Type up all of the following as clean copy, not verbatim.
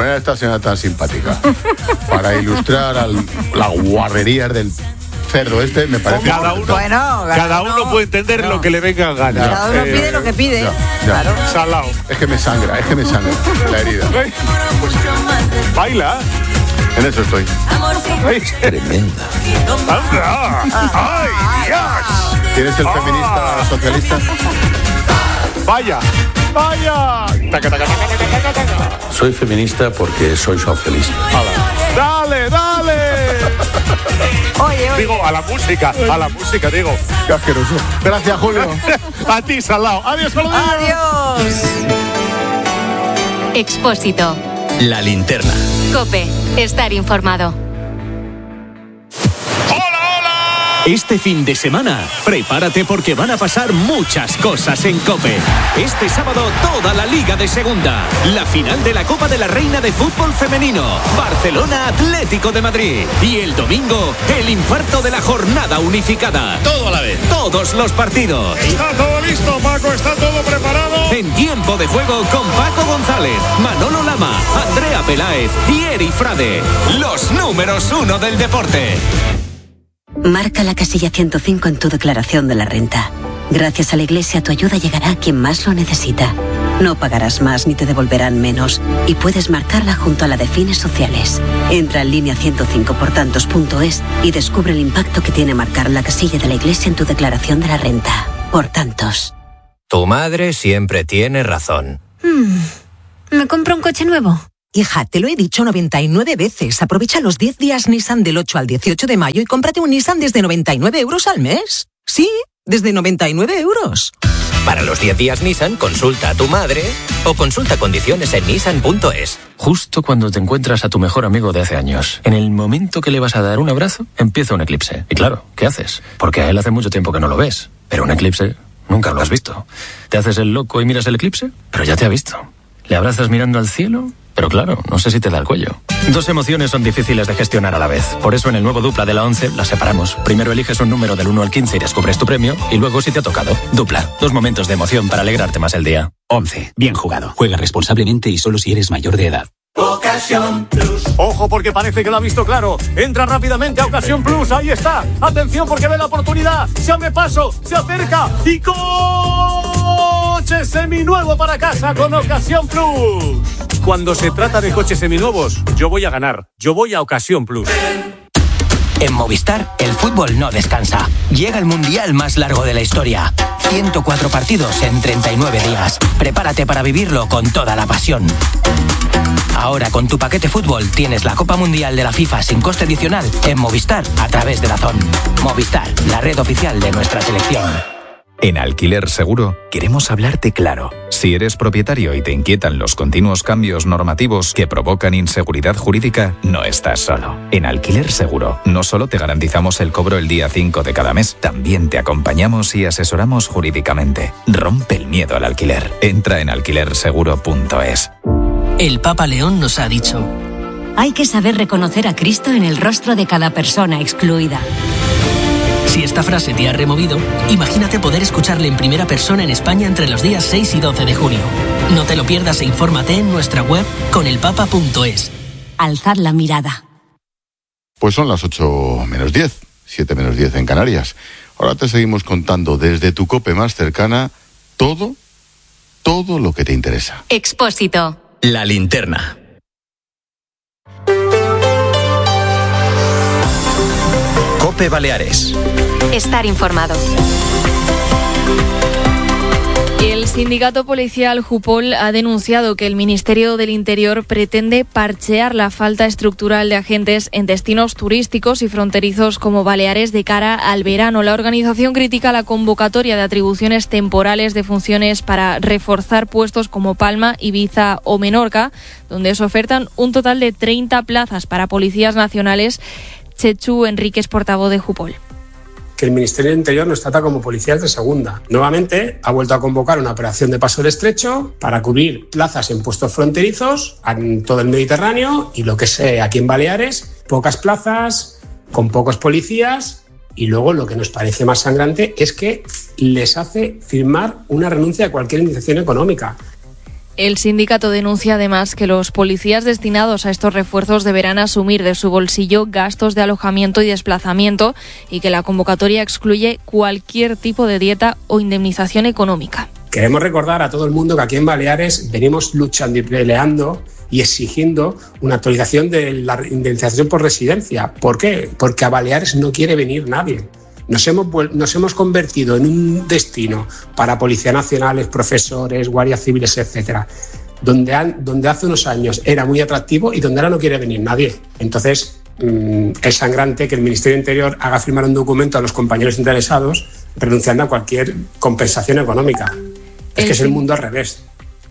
poner a esta señora tan simpática para ilustrar las guarrerías del cerdo me parece... Cada uno puede entender lo que le venga a ganar. Cada uno pide lo que pide. Ya. Claro. Salao. Es que me sangra la herida. Pues, baila. En eso estoy. Tremenda. ¡Anda! ¡Ay, Dios! ¿Tienes el feminista socialista? ¡Vaya! Taca, taca, taca, taca, taca. Soy feminista porque soy socialista. ¡Dale! Oye. Digo, a la música, digo. Qué asqueroso. Gracias, Julio. A ti, Salao. Adiós, Saludillo. Adiós. Expósito. La linterna. COPE. Estar informado. Este fin de semana, prepárate porque van a pasar muchas cosas en COPE. Este sábado, toda la Liga de Segunda. La final de la Copa de la Reina de Fútbol Femenino. Barcelona Atlético de Madrid. Y el domingo, el infarto de la jornada unificada. Todo a la vez. Todos los partidos. Está todo listo, Paco. Está todo preparado. En tiempo de juego con Paco González, Manolo Lama, Andrea Peláez y Eri Frade. Los números 1 del deporte. Marca la casilla 105 en tu declaración de la renta. Gracias a la Iglesia, tu ayuda llegará a quien más lo necesita. No pagarás más ni te devolverán menos. Y puedes marcarla junto a la de fines sociales. Entra en línea 105portantos.es y descubre el impacto que tiene marcar la casilla de la Iglesia en tu declaración de la renta. Por tantos. Tu madre siempre tiene razón. ¿Me compro un coche nuevo? Hija, te lo he dicho 99 veces. Aprovecha los 10 días Nissan del 8 al 18 de mayo y cómprate un Nissan desde 99 euros al mes. Sí, desde 99 euros. Para los 10 días Nissan, consulta a tu madre o consulta condiciones en nissan.es. Justo cuando te encuentras a tu mejor amigo de hace años, en el momento que le vas a dar un abrazo, empieza un eclipse. Y claro, ¿qué haces? Porque a él hace mucho tiempo que no lo ves. Pero un eclipse nunca lo has visto. Te haces el loco y miras el eclipse, pero ya te ha visto. Le abrazas mirando al cielo, pero claro, no sé si te da el cuello. Dos emociones son difíciles de gestionar a la vez. Por eso en el nuevo Dupla de la 11 las separamos. Primero eliges un número del 1 al 15 y descubres tu premio. Y luego si te ha tocado. Dupla. 2 momentos de emoción para alegrarte más el día. 11. Bien jugado. Juega responsablemente y solo si eres mayor de edad. Ocasión Plus. Ojo porque parece que lo ha visto claro. Entra rápidamente a Ocasión Plus. Ahí está. Atención porque ve la oportunidad. Se abre paso. Se acerca. Y coche seminuevo para casa con Ocasión Plus. Cuando se trata de coches seminuevos, yo voy a ganar. Yo voy a Ocasión Plus. En Movistar, el fútbol no descansa. Llega el mundial más largo de la historia. 104 partidos en 39 días. Prepárate para vivirlo con toda la pasión. Ahora con tu paquete fútbol tienes la Copa Mundial de la FIFA sin coste adicional en Movistar a través de DAZN. Movistar, la red oficial de nuestra selección. En Alquiler Seguro queremos hablarte claro. Si eres propietario y te inquietan los continuos cambios normativos que provocan inseguridad jurídica, no estás solo. En Alquiler Seguro no solo te garantizamos el cobro el día 5 de cada mes, también te acompañamos y asesoramos jurídicamente. Rompe el miedo al alquiler. Entra en alquilerseguro.es. El Papa León nos ha dicho: hay que saber reconocer a Cristo en el rostro de cada persona excluida. Si esta frase te ha removido, imagínate poder escucharle en primera persona en España entre los días 6 y 12 de junio. No te lo pierdas e infórmate en nuestra web conelpapa.es. Alzad la mirada. Pues son las 8 menos 10, 7 menos 10 en Canarias. Ahora te seguimos contando desde tu COPE más cercana todo lo que te interesa. Expósito. La linterna. COPE Baleares. Estar informado. El sindicato policial Jupol ha denunciado que el Ministerio del Interior pretende parchear la falta estructural de agentes en destinos turísticos y fronterizos como Baleares de cara al verano. La organización critica la convocatoria de atribuciones temporales de funciones para reforzar puestos como Palma, Ibiza o Menorca, donde se ofertan un total de 30 plazas para policías nacionales. Chechu Enríquez, portavoz de Jupol. Que el Ministerio del Interior nos trata como policías de segunda. Nuevamente ha vuelto a convocar una operación de paso del estrecho para cubrir plazas en puestos fronterizos en todo el Mediterráneo y lo que sé aquí en Baleares, pocas plazas, con pocos policías, y luego lo que nos parece más sangrante es que les hace firmar una renuncia a cualquier indemnización económica. El sindicato denuncia además que los policías destinados a estos refuerzos deberán asumir de su bolsillo gastos de alojamiento y desplazamiento y que la convocatoria excluye cualquier tipo de dieta o indemnización económica. Queremos recordar a todo el mundo que aquí en Baleares venimos luchando y peleando y exigiendo una actualización de la indemnización por residencia. ¿Por qué? Porque a Baleares no quiere venir nadie. Nos hemos convertido en un destino para policías nacionales, profesores, guardias civiles, etcétera, donde hace unos años era muy atractivo y donde ahora no quiere venir nadie. Entonces, es sangrante que el Ministerio de Interior haga firmar un documento a los compañeros interesados renunciando a cualquier compensación económica. Es que es el mundo al revés.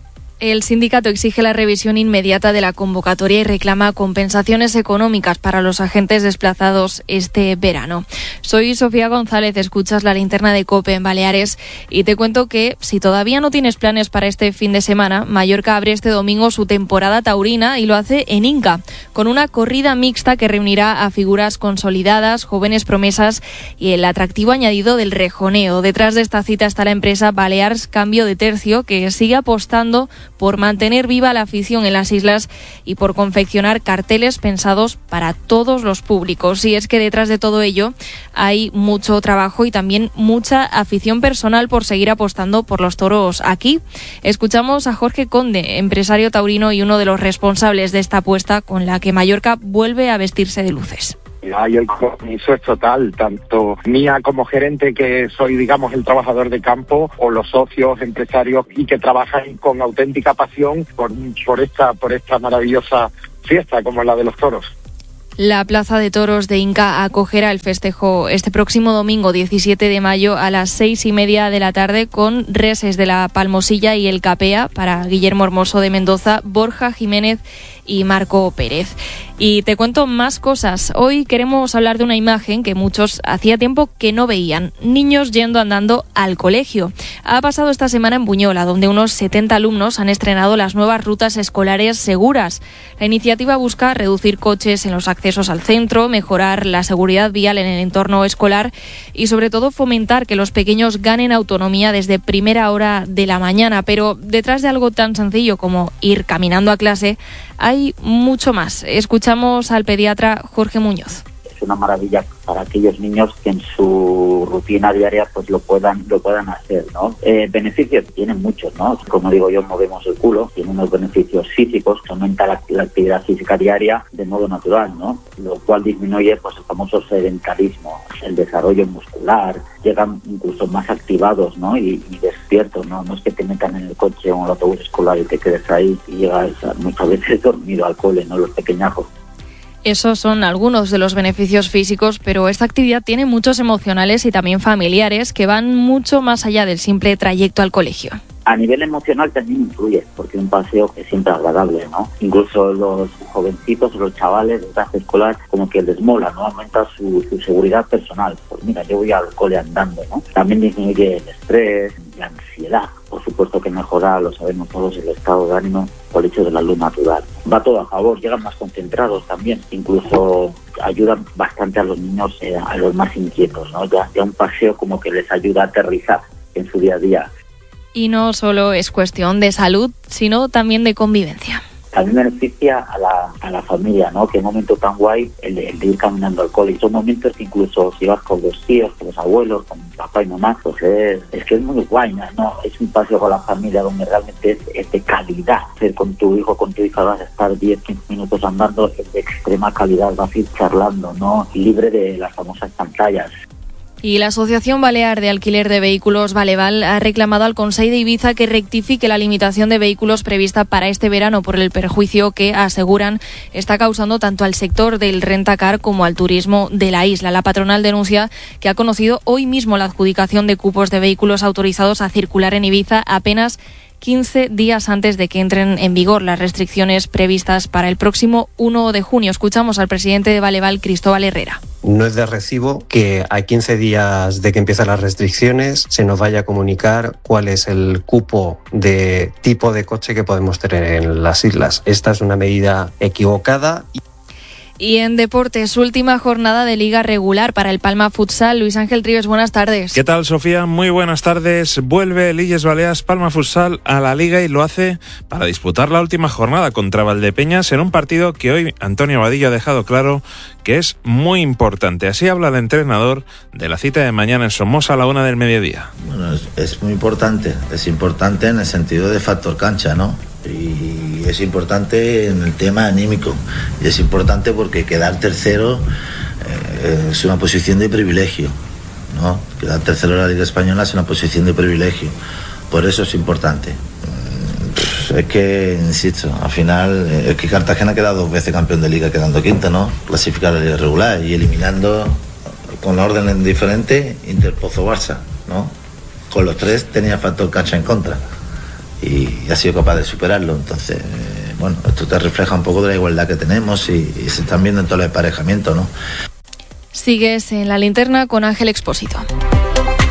El sindicato exige la revisión inmediata de la convocatoria y reclama compensaciones económicas para los agentes desplazados este verano. Soy Sofía González, escuchas la linterna de COPE en Baleares y te cuento que si todavía no tienes planes para este fin de semana, Mallorca abre este domingo su temporada taurina y lo hace en Inca, con una corrida mixta que reunirá a figuras consolidadas, jóvenes promesas y el atractivo añadido del rejoneo. Detrás de esta cita está la empresa Balears Cambio de Tercio, que sigue apostando por mantener viva la afición en las islas y por confeccionar carteles pensados para todos los públicos. Y es que detrás de todo ello hay mucho trabajo y también mucha afición personal por seguir apostando por los toros aquí. Escuchamos a Jorge Conde, empresario taurino y uno de los responsables de esta apuesta con la que Mallorca vuelve a vestirse de luces. Y el compromiso es total, tanto mía como gerente, que soy, digamos, el trabajador de campo, o los socios, empresarios y que trabajan con auténtica pasión por esta maravillosa fiesta como la de los toros. La Plaza de Toros de Inca acogerá el festejo este próximo domingo 17 de mayo a las 6:30 de la tarde con reses de la Palmosilla y el Capea para Guillermo Hermoso de Mendoza, Borja Jiménez y Marco Pérez. Y te cuento más cosas. Hoy queremos hablar de una imagen que muchos hacía tiempo que no veían: niños yendo andando al colegio. Ha pasado esta semana en Buñola, donde unos 70 alumnos han estrenado las nuevas rutas escolares seguras. La iniciativa busca reducir coches en los accesos al centro, mejorar la seguridad vial en el entorno escolar y sobre todo fomentar que los pequeños ganen autonomía desde primera hora de la mañana. Pero detrás de algo tan sencillo como ir caminando a clase hay mucho más. Escuchamos al pediatra Jorge Muñoz. Es una maravilla para aquellos niños que en su rutina diaria pues lo puedan hacer, ¿no? Beneficios tienen muchos, ¿no? Como digo yo, movemos el culo, tiene unos beneficios físicos, que aumenta la actividad física diaria de modo natural, ¿no? Lo cual disminuye pues el famoso sedentarismo, el desarrollo muscular, llegan incluso más activados, ¿no? Y despiertos, ¿no? No es que te metan en el coche o en el autobús escolar y te quedes ahí y llegas muchas veces dormido al cole, ¿no? Los pequeñajos. Esos son algunos de los beneficios físicos, pero esta actividad tiene muchos emocionales y también familiares que van mucho más allá del simple trayecto al colegio. A nivel emocional también influye, porque un paseo es siempre agradable, ¿no? Incluso los jovencitos, los chavales de edad escolar, como que les mola, ¿no? Aumenta su seguridad personal. Pues mira, yo voy al cole andando, ¿no? También disminuye el estrés, la ansiedad. Por supuesto que mejora, lo sabemos todos, el estado de ánimo por el hecho de la luz natural. Va todo a favor, llegan más concentrados también. Incluso ayudan bastante a los niños, a los más inquietos, ¿no? Ya un paseo como que les ayuda a aterrizar en su día a día. Y no solo es cuestión de salud, sino también de convivencia. También beneficia a la familia, ¿no? Que un momento tan guay el de ir caminando al cole. Y son momentos que incluso si vas con los tíos, con los abuelos, con papá y mamá, pues es que es muy guay, ¿no? Es un paseo con la familia donde realmente es de calidad. Con tu hijo, con tu hija vas a estar 10-15 minutos andando, es de extrema calidad, vas a ir charlando, ¿no? Libre de las famosas pantallas. Y la Asociación Balear de Alquiler de Vehículos, Baleval, ha reclamado al Consell de Ibiza que rectifique la limitación de vehículos prevista para este verano por el perjuicio que, aseguran, está causando tanto al sector del rentacar como al turismo de la isla. La patronal denuncia que ha conocido hoy mismo la adjudicación de cupos de vehículos autorizados a circular en Ibiza apenas 15 días antes de que entren en vigor las restricciones previstas para el próximo 1 de junio. Escuchamos al presidente de Baleval, Cristóbal Herrera. No es de recibo que a 15 días de que empiezan las restricciones se nos vaya a comunicar cuál es el cupo de tipo de coche que podemos tener en las islas. Esta es una medida equivocada. Y en deportes, última jornada de liga regular para el Palma Futsal. Luis Ángel Trives, buenas tardes. ¿Qué tal, Sofía? Muy buenas tardes. Vuelve el Illes Balears Palma Futsal a la liga y lo hace para disputar la última jornada contra Valdepeñas en un partido que hoy Antonio Vadillo ha dejado claro que es muy importante. Así habla el entrenador de la cita de mañana en Somoza a la 1 del mediodía. Bueno, es muy importante. Es importante en el sentido de factor cancha, ¿no? Y es importante en el tema anímico, y es importante porque quedar tercero es una posición de privilegio, ¿no? Quedar tercero en la Liga Española es una posición de privilegio, por eso es importante. Es que, insisto, al final es que Cartagena ha quedado 2 veces campeón de Liga quedando quinto, ¿no? Clasificar a la Liga regular y eliminando con orden diferente Interpozo Barça, ¿no? Con los 3 tenía factor cancha en contra y ha sido capaz de superarlo. Entonces, bueno, esto te refleja un poco de la igualdad que tenemos y se están viendo en todo el emparejamiento, ¿no? Sigues en la linterna con Ángel Expósito.